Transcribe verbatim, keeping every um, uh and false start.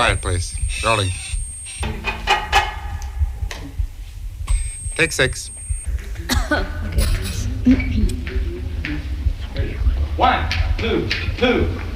Quiet, please. Rolling. Take six. Okay, please. One, two, two.